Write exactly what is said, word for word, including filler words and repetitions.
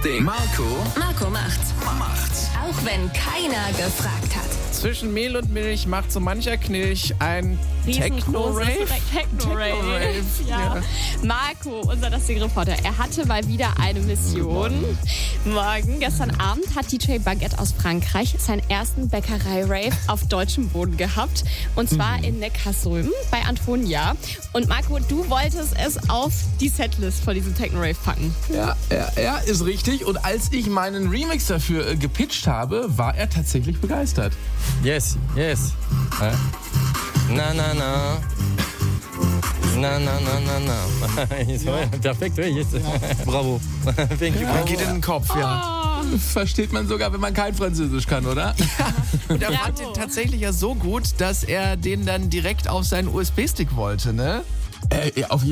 Ding. Marco, Marco macht's. macht's. Auch wenn keiner gefragt hat. Zwischen Mehl und Milch macht so mancher Knilch ein Techno-Rave. Techno-Rave. Techno-Rave, Ja. ja. Marco, unser lustiger Reporter, er hatte mal wieder eine Mission. Morgen, gestern Abend, hat D J Baguette aus Frankreich seinen ersten Bäckerei-Rave auf deutschem Boden gehabt. Und zwar Mhm. in Neckarsulm bei Antonia. Und Marco, du wolltest es auf die Setlist von diesem Techno-Rave packen. Ja, ja, ja, ist richtig. Und als ich meinen Remix dafür äh, gepitcht habe, war er tatsächlich begeistert. Yes, yes. Hä? Na, na, na. Na, na, na, na, na. So, ja. Perfekt, jetzt. Bravo. Thank you, Ja, bravo. geht in den Kopf, ja. Versteht man sogar, wenn man kein Französisch kann, oder? Und er Bravo. fand den tatsächlich ja so gut, dass er den dann direkt auf seinen U S B-Stick wollte, ne? Äh, ja, auf jeden